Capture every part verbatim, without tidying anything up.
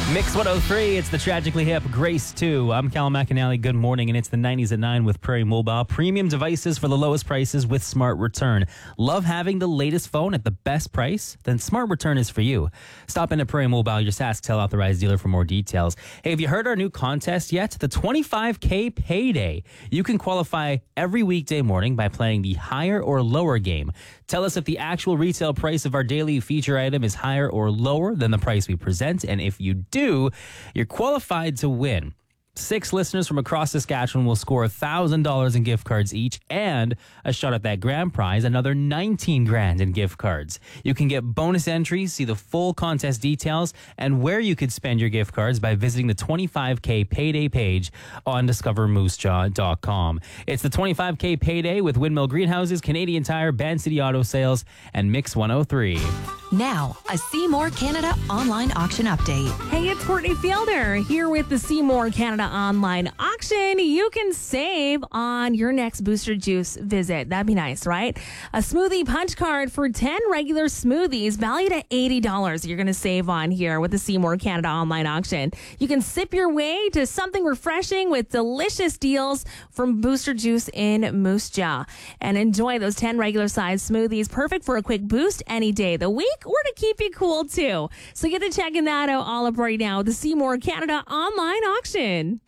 Mix one oh three, it's the Tragically Hip Grace two. I'm Callum McAnally. Good morning, and it's the nineties at nine with Prairie Mobile. Premium devices for the lowest prices with Smart Return. Love having the latest phone at the best price? Then Smart Return is for you. Stop in at Prairie Mobile. Just ask Tell Authorized Dealer for more details. Hey, have you heard our new contest yet? The twenty-five K Payday. You can qualify every weekday morning by playing the higher or lower game. Tell us if the actual retail price of our daily feature item is higher or lower than the price we present, and if you do, you're qualified to win. Six listeners from across Saskatchewan will score one thousand dollars in gift cards each and a shot at that grand prize, another nineteen grand in gift cards. You can get bonus entries, see the full contest details, and where you could spend your gift cards by visiting the twenty-five K Payday page on discover moose jaw dot com. It's the twenty-five K Payday with Windmill Greenhouses, Canadian Tire, Band City Auto Sales, and Mix one oh three. Now, a Seymour Canada online auction update. Hey, it's Courtney Fielder here with the Seymour Canada online auction. You can save on your next Booster Juice visit. That'd be nice, right? A smoothie punch card for ten regular smoothies valued at eighty dollars. You're going to save on here with the Seymour Canada online auction. You can sip your way to something refreshing with delicious deals from Booster Juice in Moose Jaw. And enjoy those ten regular size smoothies, perfect for a quick boost any day of the week or to keep you cool too. So get to checking that out all up right now. The Seymour Canada online auction.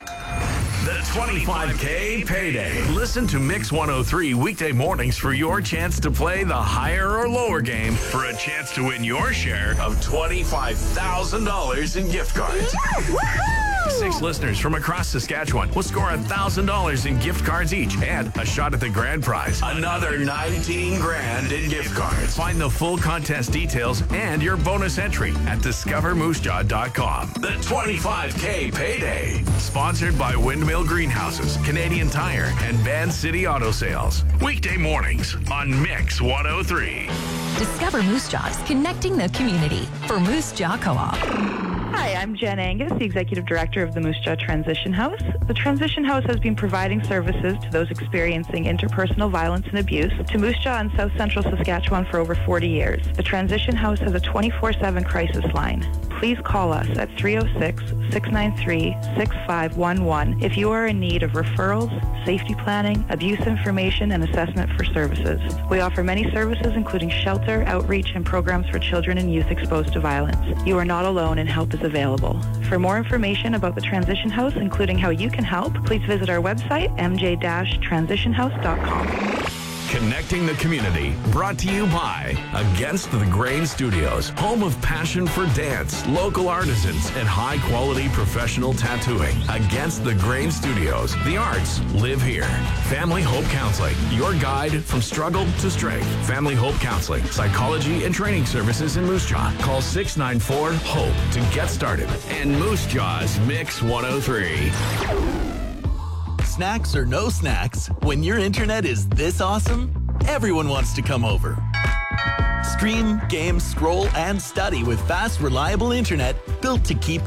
The twenty-five K Payday. Listen to Mix one oh three weekday mornings for your chance to play the higher or lower game for a chance to win your share of twenty-five thousand dollars in gift cards. Yeah, Six listeners from across Saskatchewan will score one thousand dollars in gift cards each and a shot at the grand prize, another nineteen grand in gift cards. Find the full contest details and your bonus entry at discover moose jaw dot com. The twenty-five K Payday. Sponsored by Windmill Greenhouses, Canadian Tire, and Band City Auto Sales. Weekday mornings on Mix one oh three. Discover Moose Jaws, connecting the community for Moose Jaw Co-op. Hi, I'm Jen Angus, the Executive Director of the Moose Jaw Transition House. The Transition House has been providing services to those experiencing interpersonal violence and abuse to Moose Jaw in South Central Saskatchewan for over forty years. The Transition House has a twenty-four seven crisis line. Please call us at three oh six, six nine three, six five one one if you are in need of referrals, safety planning, abuse information, and assessment for services. We offer many services including shelter, outreach, and programs for children and youth exposed to violence. You are not alone and help is available. For more information about the Transition House, including how you can help, please visit our website, m j dash transition house dot com. Connecting the community, brought to you by Against the Grain Studios, home of passion for dance, local artisans, and high-quality professional tattooing. Against the Grain Studios, the arts live here. Family Hope Counseling, your guide from struggle to strength. Family Hope Counseling, psychology and training services in Moose Jaw. Call six nine four, HOPE to get started. And Moose Jaw's Mix one oh three. Snacks or no snacks, when your internet is this awesome, everyone wants to come over. Stream, game, scroll, and study with fast, reliable internet built to keep